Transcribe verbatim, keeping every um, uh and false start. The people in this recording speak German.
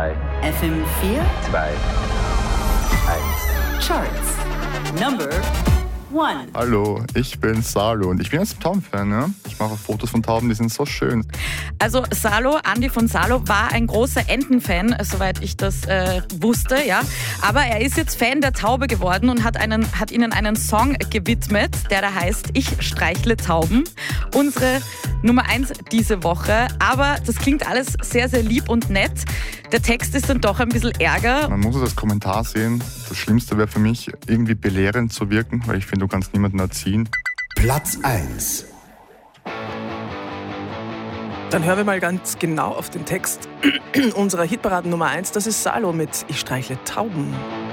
drei, F M vier, zwei, eins. Charts. Number one. Hallo, ich bin Salo und ich bin jetzt ein Tauben-Fan. Ja? Ich mache Fotos von Tauben, die sind so schön. Also Salo, Andi von Salo, war ein großer Entenfan, soweit ich das äh, wusste, ja. Aber er ist jetzt Fan der Taube geworden und hat, einen, hat ihnen einen Song gewidmet, der da heißt Ich streichle Tauben. Unsere Nummer eins diese Woche. Aber das klingt alles sehr, sehr lieb und nett. Der Text ist dann doch ein bisschen Ärger. Man muss es als Kommentar sehen. Das Schlimmste wäre für mich, irgendwie belehrend zu wirken, weil ich finde, du kannst niemanden erziehen. Platz eins. Dann hören wir mal ganz genau auf den Text unserer Hitparaden Nummer eins. Das ist Salo mit Ich streichle Tauben.